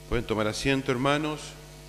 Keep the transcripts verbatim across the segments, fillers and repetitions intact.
Pueden tomar asiento, hermanos.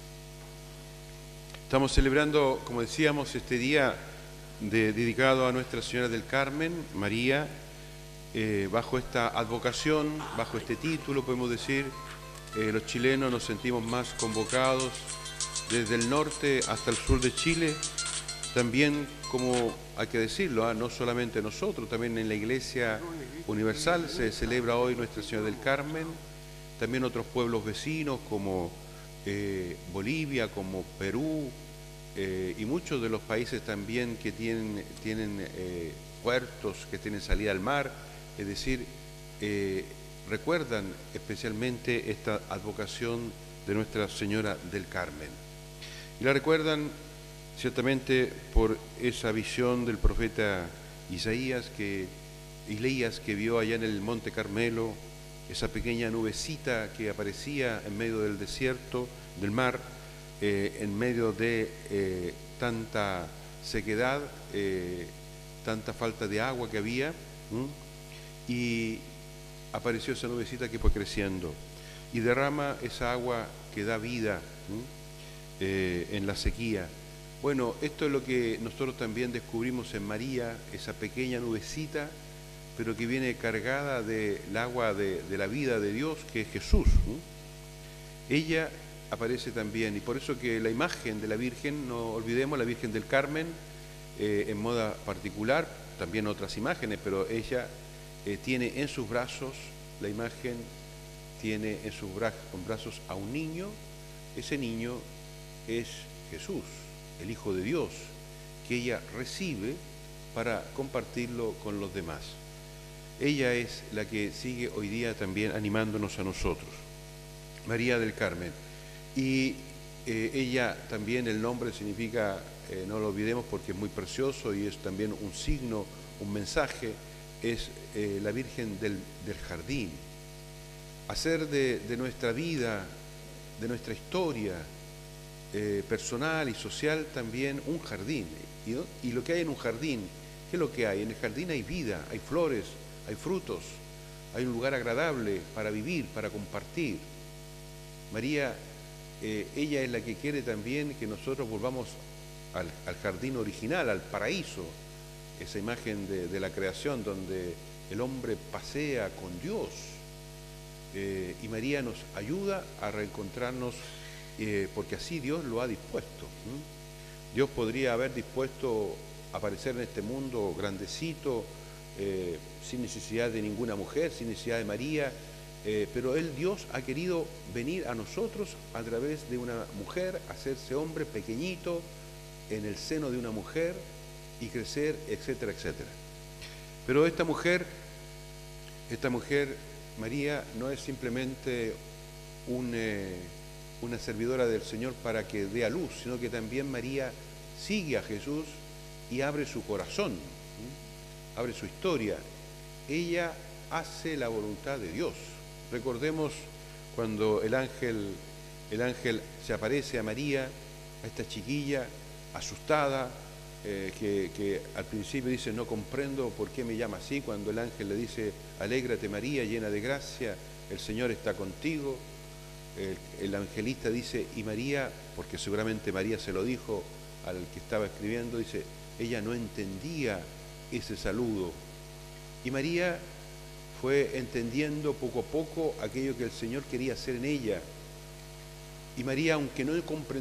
Estamos celebrando, como decíamos, este día de, dedicado a Nuestra Señora del Carmen, María, eh, bajo esta advocación, bajo este título, podemos decir, eh, los chilenos nos sentimos más convocados desde el norte hasta el sur de Chile, también, como hay que decirlo, ¿eh? no solamente nosotros, también en la Iglesia Universal se celebra hoy Nuestra Señora del Carmen, también otros pueblos vecinos como eh, Bolivia, como Perú, eh, y muchos de los países también que tienen, tienen eh, puertos, que tienen salida al mar, es decir, eh, recuerdan especialmente esta advocación de Nuestra Señora del Carmen. Y la recuerdan ciertamente por esa visión del profeta Isaías, que, Isaías que vio allá en el Monte Carmelo, esa pequeña nubecita que aparecía en medio del desierto, del mar, eh, en medio de eh, tanta sequedad, eh, tanta falta de agua que había, ¿m? y apareció esa nubecita que fue creciendo y derrama esa agua que da vida eh, en la sequía. Bueno, esto es lo que nosotros también descubrimos en María, esa pequeña nubecita, pero que viene cargada del agua de, de la vida de Dios, que es Jesús. ¿sí? Ella aparece también, y por eso que la imagen de la Virgen, no olvidemos, la Virgen del Carmen, eh, en moda particular, también otras imágenes, pero ella eh, tiene en sus brazos, la imagen tiene en sus bra en brazos a un niño. Ese niño es Jesús, el Hijo de Dios, que ella recibe para compartirlo con los demás. Ella es la que sigue hoy día también animándonos a nosotros, María del Carmen. Y eh, ella también, el nombre significa, eh, no lo olvidemos porque es muy precioso y es también un signo, un mensaje, es eh, la Virgen del, del Jardín. Hacer de, de nuestra vida, de nuestra historia eh, personal y social también un jardín. Y, ¿no? y lo que hay en un jardín, ¿qué es lo que hay? En el jardín hay vida, hay flores, hay frutos, hay un lugar agradable para vivir, para compartir. María, eh, ella es la que quiere también que nosotros volvamos al, al jardín original, al paraíso, esa imagen de, de la creación donde el hombre pasea con Dios. Eh, y María nos ayuda a reencontrarnos eh, porque así Dios lo ha dispuesto. ¿sí? Dios podría haber dispuesto aparecer en este mundo grandecito, Eh, sin necesidad de ninguna mujer, sin necesidad de María, eh, pero Él, Dios, ha querido venir a nosotros a través de una mujer, hacerse hombre pequeñito en el seno de una mujer y crecer, etcétera, etcétera. Pero esta mujer, esta mujer, María, no es simplemente un, eh, una servidora del Señor para que dé a luz, sino que también María sigue a Jesús y abre su corazón. Abre su historia. Ella hace la voluntad de Dios. Recordemos cuando el ángel, el ángel se aparece a María, a esta chiquilla asustada, eh, que, que al principio dice, no comprendo por qué me llama así, cuando el ángel le dice, alégrate María, llena de gracia, el Señor está contigo. El, el angelista dice, y María, porque seguramente María se lo dijo al que estaba escribiendo, dice, ella no entendía ese saludo. Y María fue entendiendo poco a poco aquello que el Señor quería hacer en ella. Y María, aunque no comprendió